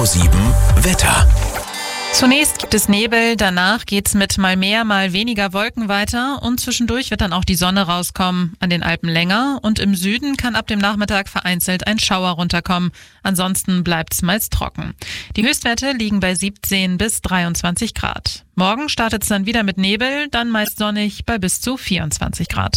Radio 7 Wetter. Zunächst gibt es Nebel, danach geht's mit mal mehr, mal weniger Wolken weiter und zwischendurch wird dann auch die Sonne rauskommen, an den Alpen länger und im Süden kann ab dem Nachmittag vereinzelt ein Schauer runterkommen. Ansonsten bleibt's meist trocken. Die Höchstwerte liegen bei 17 bis 23 Grad. Morgen startet es dann wieder mit Nebel, dann meist sonnig bei bis zu 24 Grad.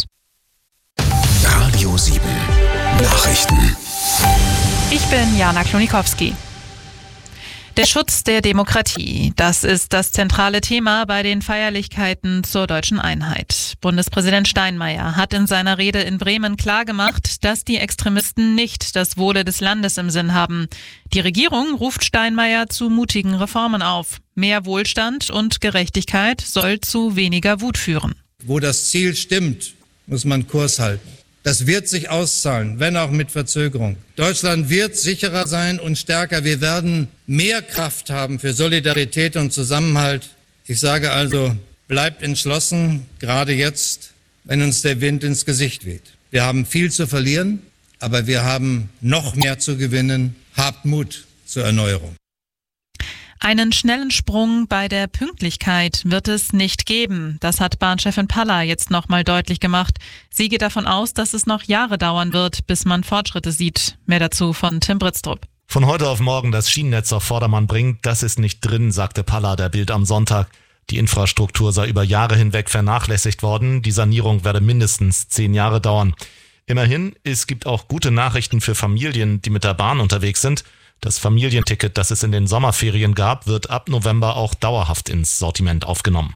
Radio 7 Nachrichten. Ich bin Jana Klonikowski. Der Schutz der Demokratie, das ist das zentrale Thema bei den Feierlichkeiten zur deutschen Einheit. Bundespräsident Steinmeier hat in seiner Rede in Bremen klargemacht, dass die Extremisten nicht das Wohle des Landes im Sinn haben. Die Regierung ruft Steinmeier zu mutigen Reformen auf. Mehr Wohlstand und Gerechtigkeit soll zu weniger Wut führen. Wo das Ziel stimmt, muss man Kurs halten. Das wird sich auszahlen, wenn auch mit Verzögerung. Deutschland wird sicherer sein und stärker. Wir werden mehr Kraft haben für Solidarität und Zusammenhalt. Ich sage also, bleibt entschlossen, gerade jetzt, wenn uns der Wind ins Gesicht weht. Wir haben viel zu verlieren, aber wir haben noch mehr zu gewinnen. Habt Mut zur Erneuerung. Einen schnellen Sprung bei der Pünktlichkeit wird es nicht geben. Das hat Bahnchefin Palla jetzt nochmal deutlich gemacht. Sie geht davon aus, dass es noch Jahre dauern wird, bis man Fortschritte sieht. Mehr dazu von Tim Britztrup. Von heute auf morgen das Schienennetz auf Vordermann bringen, das ist nicht drin, sagte Palla der Bild am Sonntag. Die Infrastruktur sei über Jahre hinweg vernachlässigt worden. Die Sanierung werde mindestens 10 Jahre dauern. Immerhin, es gibt auch gute Nachrichten für Familien, die mit der Bahn unterwegs sind. Das Familienticket, das es in den Sommerferien gab, wird ab November auch dauerhaft ins Sortiment aufgenommen.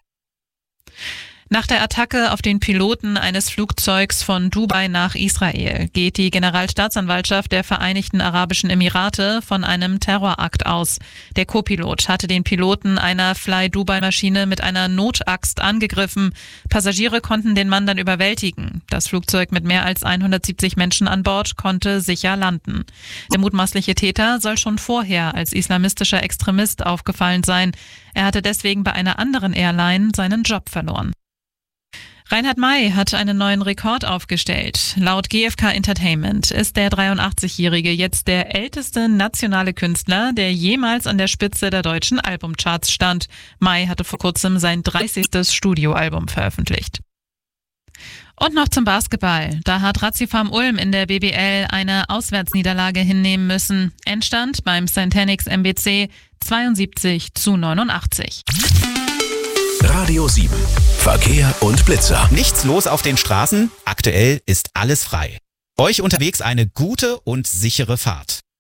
Nach der Attacke auf den Piloten eines Flugzeugs von Dubai nach Israel geht die Generalstaatsanwaltschaft der Vereinigten Arabischen Emirate von einem Terrorakt aus. Der Co-Pilot hatte den Piloten einer Fly-Dubai-Maschine mit einer Notaxt angegriffen. Passagiere konnten den Mann dann überwältigen. Das Flugzeug mit mehr als 170 Menschen an Bord konnte sicher landen. Der mutmaßliche Täter soll schon vorher als islamistischer Extremist aufgefallen sein. Er hatte deswegen bei einer anderen Airline seinen Job verloren. Reinhard May hat einen neuen Rekord aufgestellt. Laut GfK Entertainment ist der 83-Jährige jetzt der älteste nationale Künstler, der jemals an der Spitze der deutschen Albumcharts stand. May hatte vor kurzem sein 30. Studioalbum veröffentlicht. Und noch zum Basketball. Da hat Ratiofarm Ulm in der BBL eine Auswärtsniederlage hinnehmen müssen. Endstand beim Centenix MBC 72:89. Radio 7 Verkehr und Blitzer. Nichts los auf den Straßen? Aktuell ist alles frei. Euch unterwegs eine gute und sichere Fahrt.